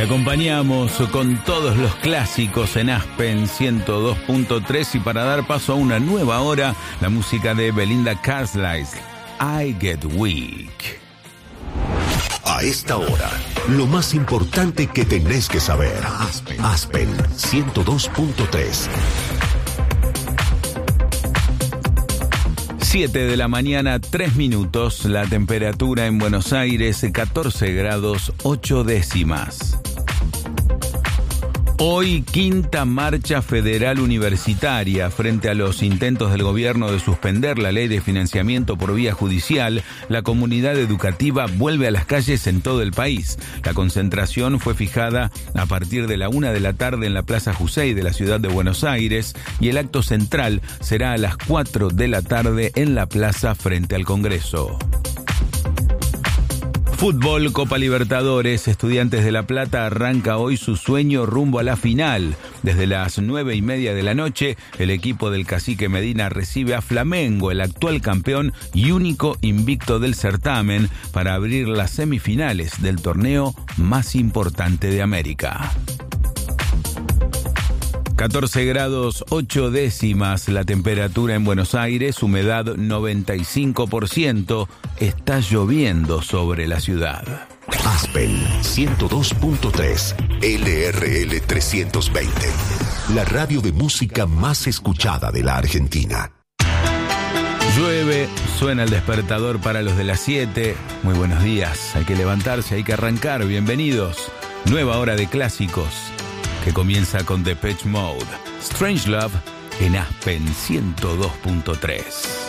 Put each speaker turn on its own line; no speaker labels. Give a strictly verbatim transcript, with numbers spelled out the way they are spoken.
acompañamos con todos los clásicos en Aspen ciento dos punto tres y para dar paso a una nueva hora, la música de Belinda Carlisle, I Get Weak.
A esta hora, lo más importante que tenés que saber. Aspen, Aspen ciento dos punto tres.
siete de la mañana, tres minutos, la temperatura en Buenos Aires, catorce grados, ocho décimas. Hoy, quinta marcha federal universitaria. Frente a los intentos del gobierno de suspender la ley de financiamiento por vía judicial, la comunidad educativa vuelve a las calles en todo el país. La concentración fue fijada a partir de la una de la tarde en la Plaza Jusey de la ciudad de Buenos Aires y el acto central será a las cuatro de la tarde en la plaza frente al Congreso. Fútbol, Copa Libertadores, Estudiantes de La Plata arranca hoy su sueño rumbo a la final. Desde las nueve y media de la noche, el equipo del Cacique Medina recibe a Flamengo, el actual campeón y único invicto del certamen, para abrir las semifinales del torneo más importante de América. catorce grados, ocho décimas la temperatura en Buenos Aires, humedad noventa y cinco por ciento, está lloviendo sobre la ciudad.
Aspen ciento dos punto tres, L R L trescientos veinte, la radio de música más escuchada de la Argentina.
Llueve, suena el despertador para los de las siete. Muy buenos días, hay que levantarse, hay que arrancar, bienvenidos. Nueva hora de clásicos, que comienza con Depeche Mode, Strange Love en Aspen ciento dos punto tres.